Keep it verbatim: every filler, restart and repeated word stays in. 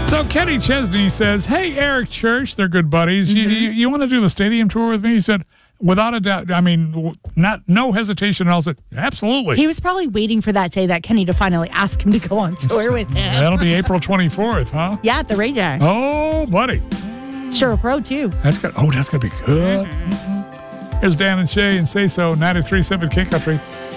So Kenny Chesney says, hey, Eric Church, they're good buddies. Mm-hmm. You, you, you want to do the stadium tour with me? He said, without a doubt. I mean, not no hesitation. I said, absolutely. He was probably waiting for that day that Kenny to finally ask him to go on tour with him. That'll be April twenty-fourth, huh? Yeah, at the Rajack. Oh, buddy. Sherrill Pro, too. That's good. Oh, that's going to be good. Mm-hmm. Here's Dan and Shay and Say So, ninety-three point seven King Country.